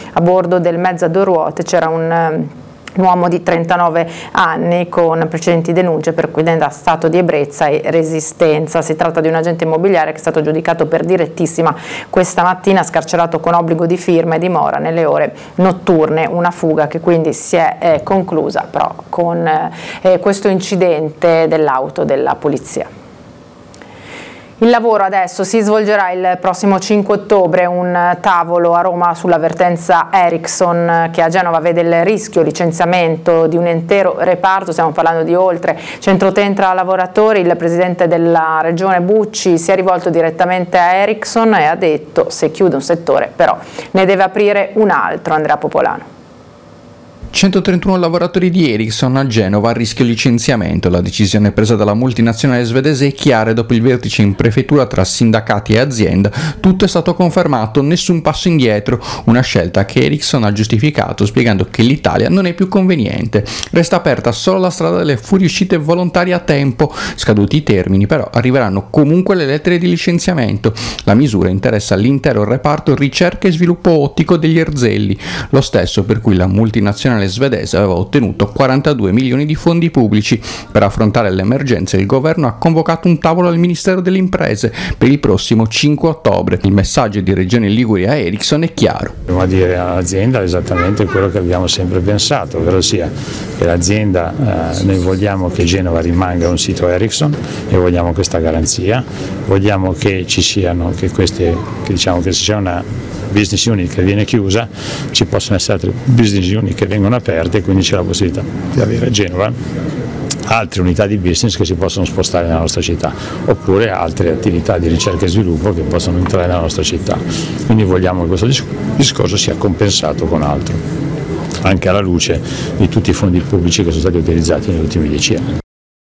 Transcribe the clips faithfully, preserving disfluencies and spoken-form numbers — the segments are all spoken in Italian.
A bordo del mezzo a due ruote c'era un un uomo di trentanove anni con precedenti denunce per cui da stato di ebbrezza e resistenza. Si tratta di un agente immobiliare che è stato giudicato per direttissima questa mattina, scarcerato con obbligo di firma e dimora nelle ore notturne, una fuga che quindi si è eh, conclusa però con eh, questo incidente dell'auto della polizia. Il lavoro adesso si svolgerà il prossimo cinque ottobre, un tavolo a Roma sull'avvertenza Ericsson che a Genova vede il rischio licenziamento di un intero reparto, stiamo parlando di oltre centotrenta lavoratori. Il presidente della regione Bucci si è rivolto direttamente a Ericsson e ha detto: se chiude un settore però ne deve aprire un altro. Andrea Popolano. centotrentuno lavoratori di Ericsson a Genova a rischio licenziamento. La decisione presa dalla multinazionale svedese è chiara e dopo il vertice in prefettura tra sindacati e azienda tutto è stato confermato, nessun passo indietro, una scelta che Ericsson ha giustificato spiegando che l'Italia non è più conveniente. Resta aperta solo la strada delle fuoriuscite volontarie a tempo, scaduti i termini però arriveranno comunque le lettere di licenziamento. La misura interessa l'intero reparto ricerca e sviluppo ottico degli Erzelli, lo stesso per cui la multinazionale svedese aveva ottenuto quarantadue milioni di fondi pubblici. Per affrontare l'emergenza il governo ha convocato un tavolo al Ministero delle Imprese per il prossimo cinque ottobre. Il messaggio di Regione Liguria a Ericsson è chiaro. Dobbiamo dire all'azienda esattamente quello che abbiamo sempre pensato, ovvero sia che l'azienda, eh, noi vogliamo che Genova rimanga un sito Ericsson e vogliamo questa garanzia, vogliamo che ci siano, che queste, che diciamo che se c'è una business unit che viene chiusa, ci possono essere altre business unit che vengono aperte e quindi c'è la possibilità di avere a Genova altre unità di business che si possono spostare nella nostra città, oppure altre attività di ricerca e sviluppo che possono entrare nella nostra città. Quindi vogliamo che questo discorso sia compensato con altro, anche alla luce di tutti i fondi pubblici che sono stati utilizzati negli ultimi dieci anni.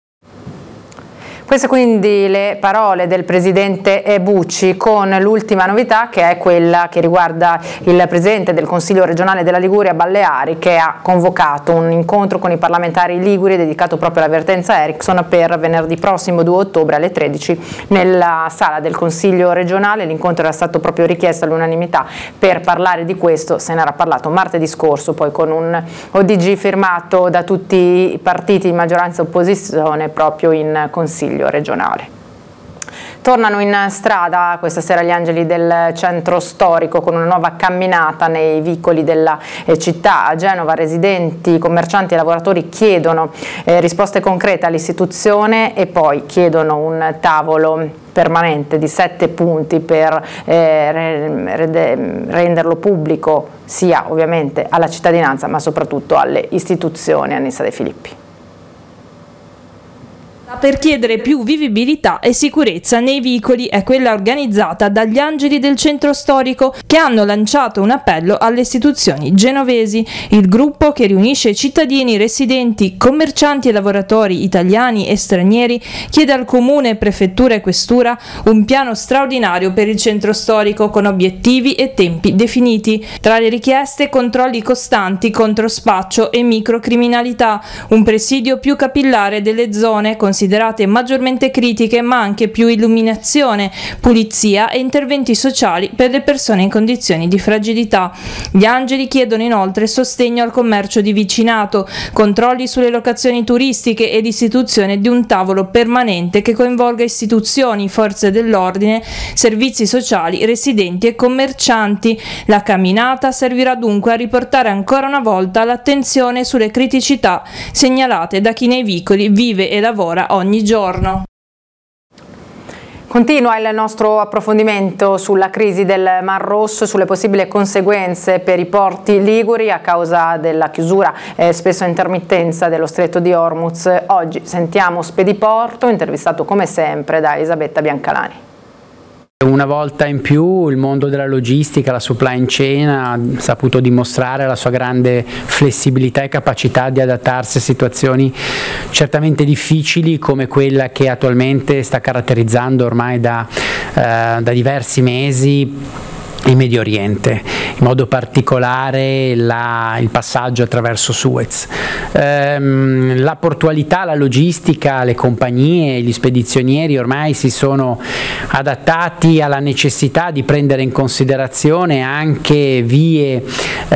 Queste quindi le parole del presidente Bucci, con l'ultima novità che è quella che riguarda il presidente del Consiglio regionale della Liguria Balleari, che ha convocato un incontro con i parlamentari liguri dedicato proprio all'avvertenza Ericsson per venerdì prossimo due ottobre alle tredici nella sala del Consiglio regionale. L'incontro era stato proprio richiesto all'unanimità per parlare di questo, se ne era parlato martedì scorso poi con un O D G firmato da tutti i partiti di maggioranza e opposizione proprio in Consiglio regionale. Tornano in strada questa sera gli angeli del centro storico con una nuova camminata nei vicoli della eh, città. A Genova residenti, commercianti e lavoratori chiedono eh, risposte concrete all'istituzione e poi chiedono un tavolo permanente di sette punti per eh, re, renderlo pubblico sia ovviamente alla cittadinanza ma soprattutto alle istituzioni. Annissa De Filippi. Per chiedere più vivibilità e sicurezza nei vicoli è quella organizzata dagli Angeli del Centro Storico, che hanno lanciato un appello alle istituzioni genovesi. Il gruppo, che riunisce cittadini, residenti, commercianti e lavoratori italiani e stranieri, chiede al Comune, Prefettura e Questura un piano straordinario per il Centro Storico con obiettivi e tempi definiti. Tra le richieste, controlli costanti contro spaccio e microcriminalità, un presidio più capillare delle zone considerate maggiormente critiche, ma anche più illuminazione, pulizia e interventi sociali per le persone in condizioni di fragilità. Gli Angeli chiedono inoltre sostegno al commercio di vicinato, controlli sulle locazioni turistiche e l'istituzione di un tavolo permanente che coinvolga istituzioni, forze dell'ordine, servizi sociali, residenti e commercianti. La camminata servirà dunque a riportare ancora una volta l'attenzione sulle criticità segnalate da chi nei vicoli vive e lavora ogni giorno. Continua il nostro approfondimento sulla crisi del Mar Rosso e sulle possibili conseguenze per i porti liguri a causa della chiusura eh, spesso a intermittenza dello Stretto di Hormuz. Oggi sentiamo Spediporto, intervistato come sempre da Elisabetta Biancalani. Una volta in più il mondo della logistica, la supply chain ha saputo dimostrare la sua grande flessibilità e capacità di adattarsi a situazioni certamente difficili come quella che attualmente sta caratterizzando ormai da, eh, da diversi mesi il Medio Oriente, in modo particolare la, il passaggio attraverso Suez. Ehm, la portualità, la logistica, le compagnie, gli spedizionieri ormai si sono adattati alla necessità di prendere in considerazione anche vie